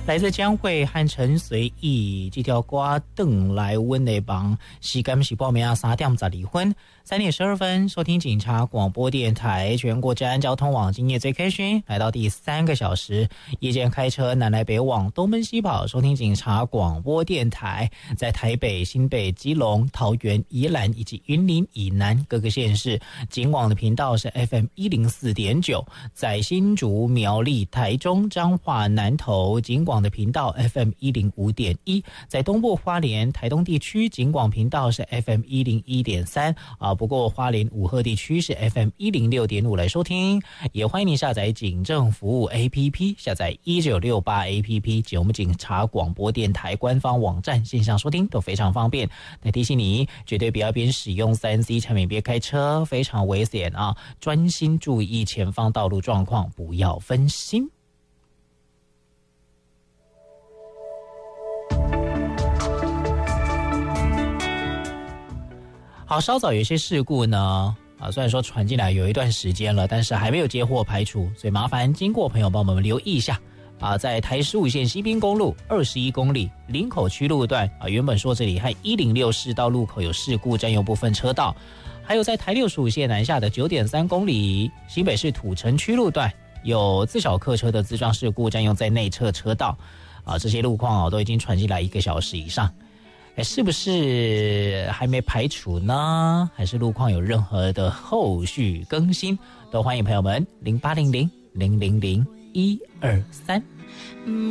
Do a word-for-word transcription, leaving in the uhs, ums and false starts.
来自江蕙和陈随意这条歌邓来温的帮时间是报名啊三点十二分三点十二分收听警察广播电台全国治安交通网今夜最开心来到第三个小时夜间开车南来北往东奔西跑收听警察广播电台在台北新北基隆桃园宜兰以及云林以南各个县市警广的频道是 F M 一零四点九在新竹苗栗台中彰化南投警广的频道 F M 一零五点一在东部花莲台东地区警广频道是 F M 一零一点三啊，不过花莲武鹤地区是 F M 一零六点五来收听，也欢迎你下载警政服务 A P P 下载一九六八 A P P 及我们警察广播电台官方网站线上收听都非常方便。那提醒你绝对不要边使用 三 C 产品边开车，非常危险啊，专心注意前方道路状况，不要分心。好，稍早有一些事故呢，啊，虽然说传进来有一段时间了，但是还没有接获排除，所以麻烦经过朋友帮我们留意一下啊，在台十五线西滨公路二十一公里林口区路段啊，原本说这里和一零六市道路口有事故，占用部分车道，还有在台六十五线南下的九点三公里新北市土城区路段有自小客车的自撞事故，占用在内侧车道啊，这些路况啊都已经传进来一个小时以上。哎，是不是还没排除呢？还是路况有任何的后续更新？都欢迎朋友们零八零零零零零一二三。